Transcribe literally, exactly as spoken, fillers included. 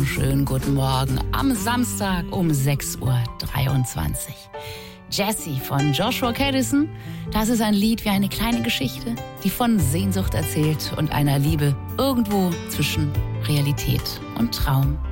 wunderschönen guten Morgen am Samstag um sechs Uhr dreiundzwanzig. Jessie von Joshua Caddison, das ist ein Lied wie eine kleine Geschichte, die von Sehnsucht erzählt und einer Liebe irgendwo zwischen Realität und Traum.